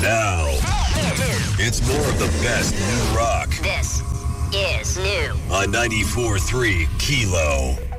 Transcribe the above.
Now, it's more of the best new rock This is new on 94.3 Kilo.